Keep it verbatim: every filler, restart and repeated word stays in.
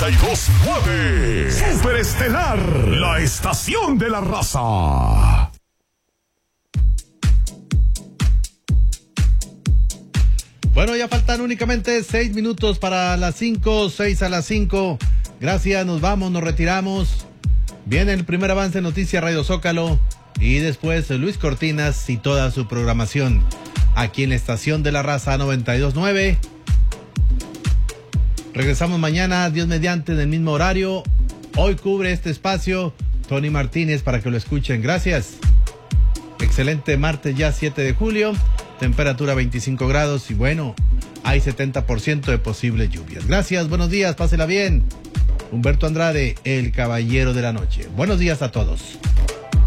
noventa y dos punto nueve. Superestelar, la estación de la raza. Bueno, ya faltan únicamente seis minutos para las cinco, seis a las cinco. Gracias, nos vamos, nos retiramos. Viene el primer avance Noticias Radio Zócalo y después Luis Cortinas y toda su programación aquí en la estación de la raza noventa y dos punto nueve. Regresamos mañana, Dios mediante, en el mismo horario. Hoy cubre este espacio Tony Martínez para que lo escuchen. Gracias. Excelente martes ya siete de julio. Temperatura veinticinco grados y bueno, hay setenta por ciento de posibles lluvias. Gracias, buenos días, pásela bien. Humberto Andrade, el caballero de la noche. Buenos días a todos.